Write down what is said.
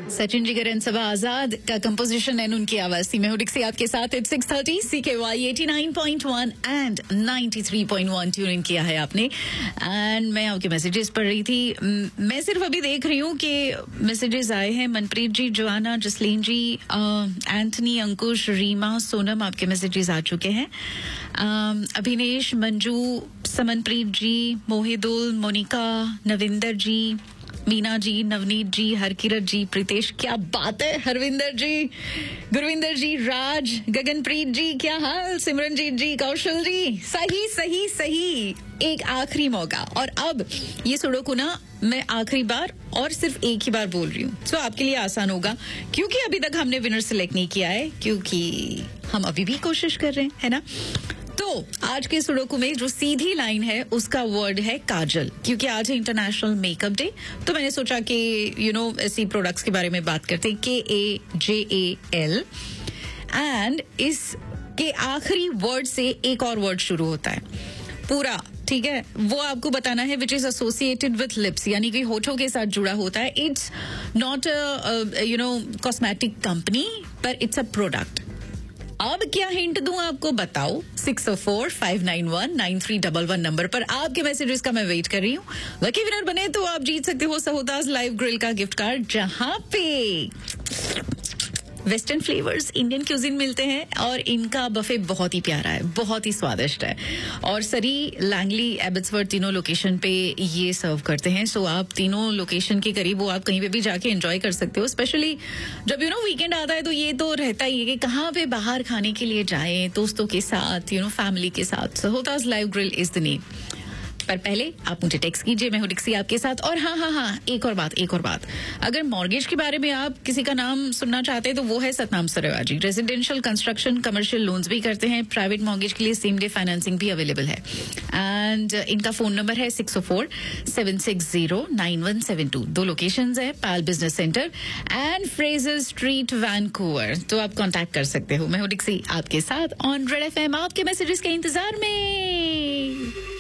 Sachin Jigar and सबा आजाद का composition and उनकी आवाज थी। मैं हूं डिक्सी आपके साथ eight 6:30 CKY 89.1 and 93.1 tune in किया है आपने। एंड मैं आपके मैसेजेस पढ़ रही थी। मैं सिर्फ अभी देख रही हूँ कि मैसेजेस आए हैं। मनप्रीत जी, जोआना, जसलीन जी, एंथनी, अंकुश, रीमा, सोनम, आपके मैसेजेस आ चुके हैं। अभिनेश, मंजू, समनप्रीत जी, मोहिदुल, मोनिका, नविंदर जी, मीना जी, नवनीत जी, हरकिरत जी, प्रीतेश, क्या बात है, हरविंदर जी, गुरविंदर जी, राज, गगनप्रीत जी, क्या हाल, सिमरनजीत जी, कौशल जी, सही सही सही। एक आखिरी मौका और अब ये सुडोकू ना मैं आखिरी बार और सिर्फ एक ही बार बोल रही हूँ, तो आपके लिए आसान होगा क्योंकि अभी तक हमने विनर सिलेक्ट नहीं किया है, क्योंकि हम अभी भी कोशिश कर रहे हैं, है ना। तो आज के सुडोकू में जो सीधी लाइन है उसका वर्ड है काजल, क्योंकि आज है इंटरनेशनल मेकअप डे। तो मैंने सोचा कि ऐसी प्रोडक्ट्स के बारे में बात करते हैं, KAJAL, एंड इसके आखिरी वर्ड से एक और वर्ड शुरू होता है पूरा, ठीक है। वो आपको बताना है which is associated with lips, यानी कि होठों के साथ जुड़ा होता है। इट्स नॉट कॉस्मेटिक कंपनी, पर इट्स अ प्रोडक्ट। अब क्या हिंट दूं आपको, बताओ। 604-591-9311 नंबर पर आपके मैसेजेस का मैं वेट कर रही हूँ। लकी विनर बने तो आप जीत सकते हो सहोदास लाइव ग्रिल का गिफ्ट कार्ड, जहां पे वेस्टर्न फ्लेवर्स, इंडियन क्यूजिन मिलते हैं और इनका बफे बहुत ही प्यारा है, बहुत ही स्वादिष्ट है। और सरी, लैंगली, एबट्सवर्थ तीनों लोकेशन पे ये सर्व करते हैं। सो आप तीनों लोकेशन के करीब हो, आप कहीं पे भी जाके एंजॉय कर सकते हो। स्पेशली जब वीकेंड आता है तो ये तो रहता ही है कि कहाँ पे बाहर खाने के लिए जाएं, दोस्तों के साथ, फैमिली के साथ। सहोदास live grill is the name. पर पहले आप मुझे टेक्स्ट कीजिए, मैं हूं डिक्सी आपके साथ। और हाँ, एक और बात, अगर मॉर्गेज के बारे में आप किसी का नाम सुनना चाहते हैं तो वो है Satnam सरेवाजी। Residential, construction, commercial loans भी करते हैं। प्राइवेट मॉर्गेज के लिए सेम डे फाइनेंसिंग भी अवेलेबल है। एंड इनका फोन नंबर है 604-760-9172। 2 लोकेशंस है, पाल business centre and Fraser street, Vancouver. तो आप कॉन्टैक्ट कर सकते हो। मैं हूं डिक्सी आपके साथ ऑन रेड FM, आपके मैसेजेस के इंतजार में।